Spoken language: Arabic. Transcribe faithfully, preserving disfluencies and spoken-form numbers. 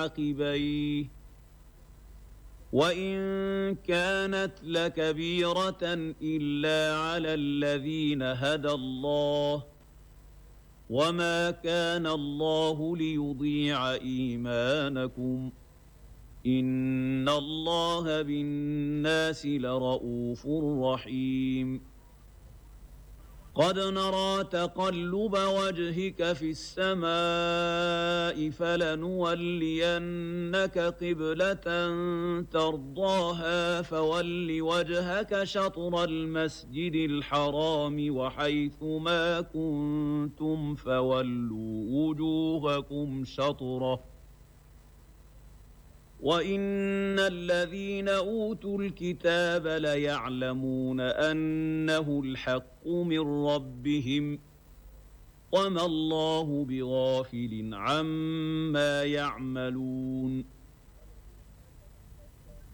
عقبيه وإن كانت لكبيرة إلا على الذين هدى الله وما كان الله ليضيع إيمانكم إن الله بالناس لرءوف رحيم قد نرى تقلب وجهك في السماء فلنولينك قبلة ترضاها فول وجهك شطر المسجد الحرام وحيث ما كنتم فولوا وجوهكم شطره وإن الذين أوتوا الكتاب ليعلمون أنه الحق من ربهم وما الله بغافل عما يعملون